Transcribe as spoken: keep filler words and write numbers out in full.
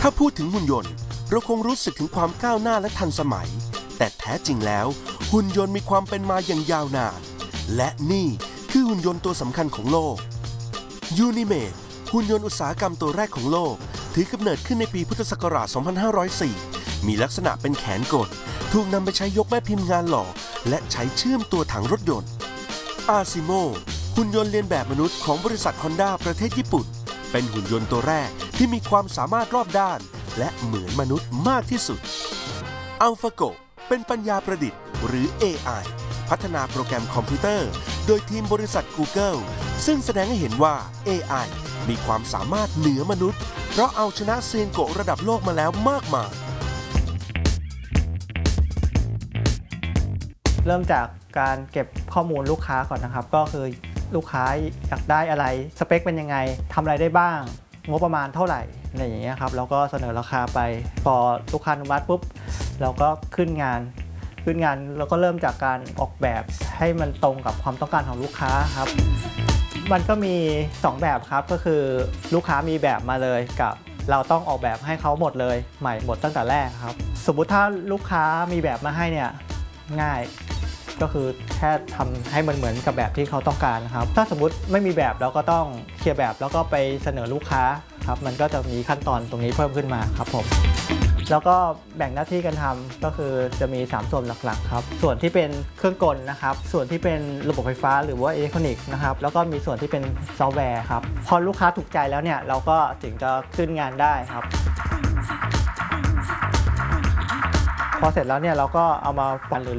ถ้าพูดถึงหุ่นยนต์เราคงรู้สึกถึงความก้าวหน้าและทันสมัยแต่แท้จริงแล้วหุ่นยนต์มีความเป็นมาอย่างยาวนานและนี่คือหุ่นยนต์ตัวสำคัญของโลกยูนิเมดหุ่นยนต์อุตสาหกรรมตัวแรกของโลกถือกำเนิดขึ้นในปีพุทธศักราช สองพันห้าร้อยสี่ มีลักษณะเป็นแขนกลถูกนำไปใช้ยกแม่พิมพ์งานหล่อและใช้เชื่อมตัวถังรถยนต์อาซิโมหุ่นยนต์เลียนแบบมนุษย์ของบริษัทฮอนด้าประเทศญี่ปุ่นเป็นหุ่นยนต์ตัวแรกที่มีความสามารถรอบด้านและเหมือนมนุษย์มากที่สุดอัลฟาโกเป็นปัญญาประดิษฐ์หรือ เอ ไอ พัฒนาโปรแกรมคอมพิวเตอร์โดยทีมบริษัท Google ซึ่งแสดงให้เห็นว่า เอ ไอ มีความสามารถเหนือมนุษย์เพราะเอาชนะเซียนโกะระดับโลกมาแล้วมากมายเริ่มจากการเก็บข้อมูลลูกค้าก่อนนะครับก็คือลูกค้าอยากได้อะไรสเปคเป็นยังไงทำอะไรได้บ้างงบประมาณเท่าไหร่อะไรอย่างเงี้ยครับแล้วก็เสนอราคาไปพอลูกค้าอนุมัติปุ๊บเราก็ขึ้นงานขึ้นงานแล้วก็เริ่มจากการออกแบบให้มันตรงกับความต้องการของลูกค้าครับมันก็มีสองแบบครับก็คือลูกค้ามีแบบมาเลยกับเราต้องออกแบบให้เขาหมดเลยใหม่หมดตั้งแต่แรกครับสมมุติถ้าลูกค้ามีแบบมาให้เนี่ยง่ายก็คือแค่ทำให้มันเหมือนกับแบบที่เขาต้องการครับถ้าสมมุติไม่มีแบบเราก็ต้องเคลียร์แบบแล้วก็ไปเสนอลูกค้าครับมันก็จะมีขั้นตอนตรงนี้เพิ่มขึ้นมาครับผมแล้วก็แบ่งหน้าที่กันทำก็คือจะมีสามส่วนหลักๆครับส่วนที่เป็นเครื่องกลนะครับส่วนที่เป็นระบบไฟฟ้าหรือว่าอิเล็กทรอนิกส์นะครับแล้วก็มีส่วนที่เป็นซอฟต์แวร์ครับพอลูกค้าถูกใจแล้วเนี่ยเราก็ถึงจะขึ้นงานได้ครับพอเสร็จแล้วเนี่ยเราก็เอามาปั่นหรือ